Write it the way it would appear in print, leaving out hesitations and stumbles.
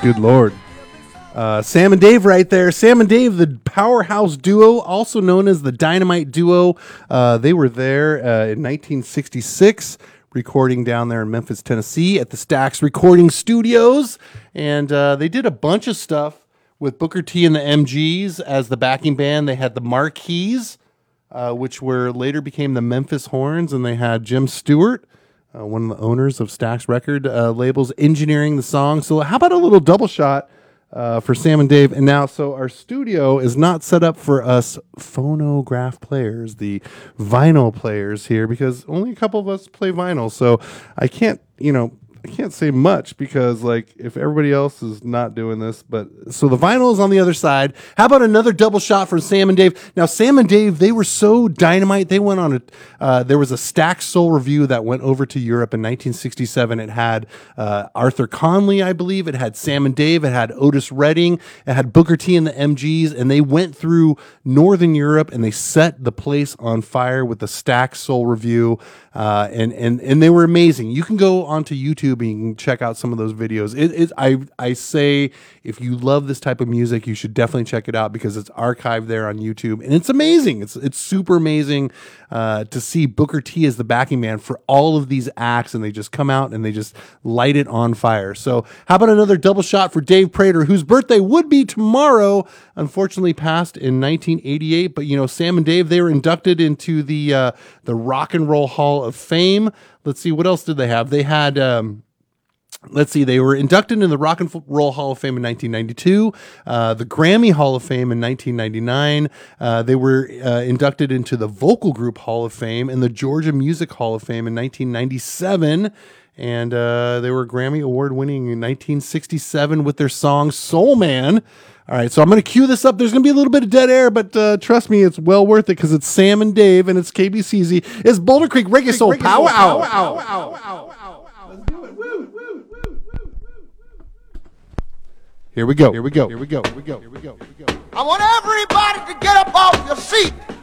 Good Lord. Sam and Dave right there. Sam and Dave, the powerhouse duo, also known as the Dynamite Duo. They were there in 1966, recording down there in Memphis, Tennessee at the Stax Recording Studios. And they did a bunch of stuff with Booker T and the MGs as the backing band. They had the Marquees, which were later became the Memphis Horns, and they had Jim Stewart, one of the owners of Stax record labels, engineering the song. So how about a little double shot for Sam and Dave? And now, so our studio is not set up for us phonograph players, the vinyl players here, because only a couple of us play vinyl. So I can't say much because, like, if everybody else is not doing this, but so the vinyl is on the other side. How about another double shot from Sam and Dave? Now, Sam and Dave, they were so dynamite. They went on there was a Stax Soul review that went over to Europe in 1967. It had Arthur Conley, I believe. It had Sam and Dave. It had Otis Redding. It had Booker T and the MGs. And they went through Northern Europe and they set the place on fire with the Stax Soul review. And they were amazing. You can go onto YouTube and you can check out some of those videos. I say if you love this type of music, you should definitely check it out because it's archived there on YouTube, and it's amazing. It's super amazing to see Booker T as the backing man for all of these acts, and they just come out and they just light it on fire. So how about another double shot for Dave Prater, whose birthday would be tomorrow, unfortunately passed in 1988. But Sam and Dave, they were inducted into the Rock and Roll Hall of Fame. Let's see, what else did they have? They had, they were inducted into the Rock and Roll Hall of Fame in 1992, the Grammy Hall of Fame in 1999. They were inducted into the Vocal Group Hall of Fame and the Georgia Music Hall of Fame in 1997. And they were Grammy Award winning in 1967 with their song Soul Man. All right, so I'm going to cue this up. There's going to be a little bit of dead air, but trust me, it's well worth it because it's Sam and Dave and it's KBCZ. It's Boulder Creek Reggae Soul Power Hour. Let's do it. Woo. Here we go. I want everybody to get up off your seat.